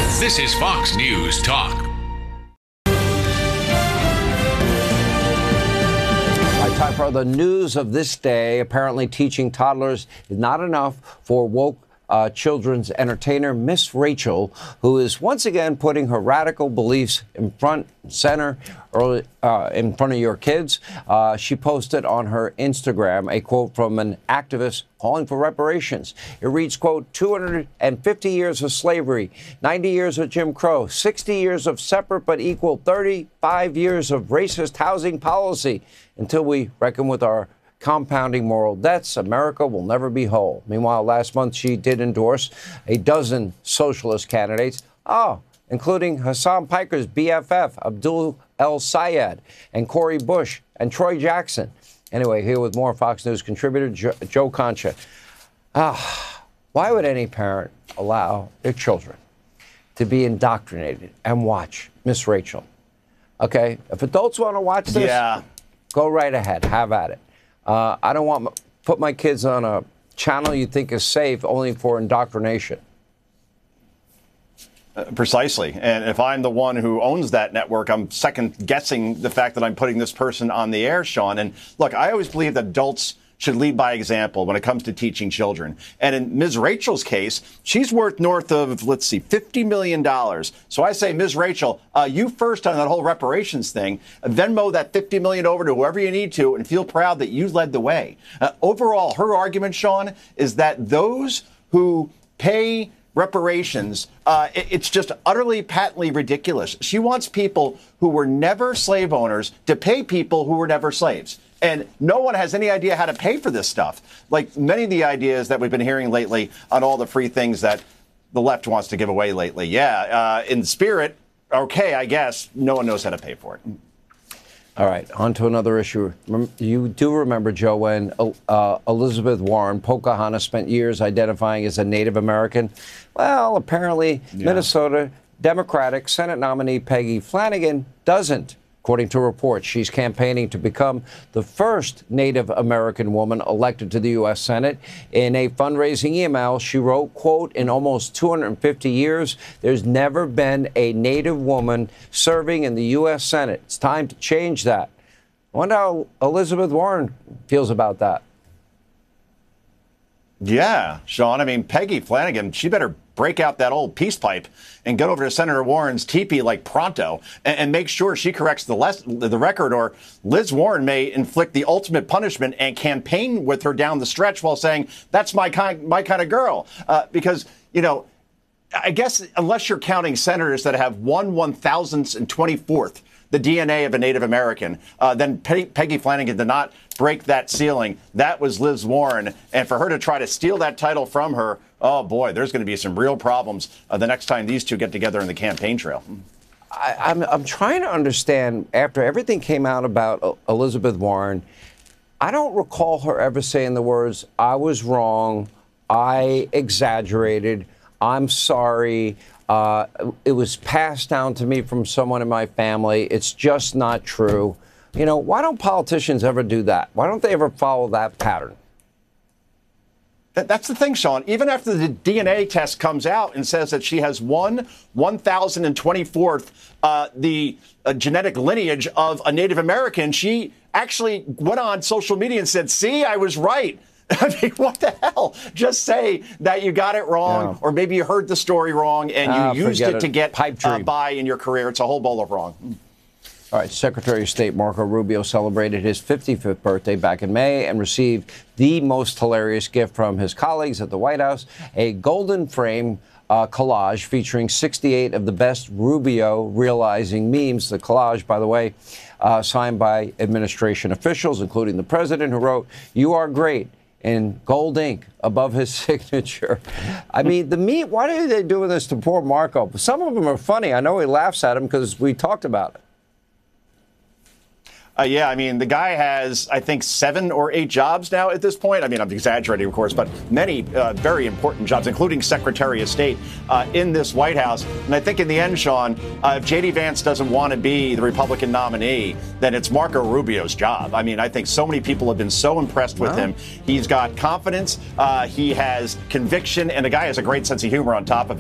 This is Fox News Talk. Time for the news of this day. Apparently, teaching toddlers is not enough for woke children's entertainer Miss Rachel, who is once again putting her radical beliefs in front center in front of your kids. She posted on her Instagram a quote from an activist calling for reparations. It reads, quote, 250 years of slavery, 90 years of Jim Crow, 60 years of separate but equal, 35 years of racist housing policy. Until we reckon with our compounding moral debts, America will never be whole. Meanwhile, last month she did endorse a dozen socialist candidates, including Hassan Piker's BFF, Abdul El Sayed, and Cori Bush, and Troy Jackson. Anyway, here with more Fox News contributor Joe Concha. Why would any parent allow their children to be indoctrinated and watch Miss Rachel? Okay, if adults want to watch this, go right ahead, have at it. I don't want to put my kids on a channel you think is safe only for indoctrination. Precisely. And if I'm the one who owns that network, I'm second guessing the fact that I'm putting this person on the air, Sean. And look, I always believe that adults should lead by example when it comes to teaching children. And in Ms. Rachel's case, she's worth north of, $50 million. So I say, Ms. Rachel, you first on that whole reparations thing, Venmo that $50 million over to whoever you need to and feel proud that you led the way. Overall, her argument, Sean, is that those who pay reparations, it's just utterly, patently ridiculous. She wants people who were never slave owners to pay people who were never slaves. And no one has any idea how to pay for this stuff. Like many of the ideas that we've been hearing lately on all the free things that the left wants to give away lately. In spirit, okay, I guess no one knows how to pay for it. All right, on to another issue. You do remember, Joe, when Elizabeth Warren, Pocahontas, spent years identifying as a Native American? Well, apparently Minnesota Democratic Senate nominee Peggy Flanagan doesn't. According to reports, she's campaigning to become the first Native American woman elected to the U.S. Senate. In a fundraising email, she wrote, quote, in almost 250 years, there's never been a Native woman serving in the U.S. Senate. It's time to change that. I wonder how Elizabeth Warren feels about that. Yeah, Sean. I mean, Peggy Flanagan, she better break out that old peace pipe and get over to Senator Warren's teepee like pronto and make sure she corrects the record, or Liz Warren may inflict the ultimate punishment and campaign with her down the stretch while saying, that's my kind of girl. Because, I guess unless you're counting senators that have 1/1000th and 24th the DNA of a Native American, then Peggy Flanagan did not break that ceiling. That was Liz Warren. And for her to try to steal that title from her, oh, boy, there's going to be some real problems the next time these two get together in the campaign trail. I'm trying to understand, after everything came out about Elizabeth Warren, I don't recall her ever saying the words, I was wrong, I exaggerated, I'm sorry. It was passed down to me from someone in my family. It's just not true. Why don't politicians ever do that? Why don't they ever follow that pattern? That's the thing, Sean. Even after the DNA test comes out and says that she has 1/1024th the genetic lineage of a Native American, she actually went on social media and said, see, I was right. I mean, what the hell? Just say that you got it wrong, or maybe you heard the story wrong and you used it to get by in your career. It's a whole bowl of wrong. All right. Secretary of State Marco Rubio celebrated his 55th birthday back in May and received the most hilarious gift from his colleagues at the White House, a golden frame collage featuring 68 of the best Rubio realizing memes. The collage, by the way, signed by administration officials, including the president, who wrote, "You are great," in gold ink above his signature. I mean, why are they doing this to poor Marco? Some of them are funny. I know he laughs at him because we talked about it. Yeah, I mean, the guy has, I think, 7 or 8 jobs now at this point. I mean, I'm exaggerating, of course, but many very important jobs, including Secretary of State in this White House. And I think in the end, Sean, if J.D. Vance doesn't want to be the Republican nominee, then it's Marco Rubio's job. I mean, I think so many people have been so impressed with him. He's got confidence. He has conviction, and the guy has a great sense of humor on top of it.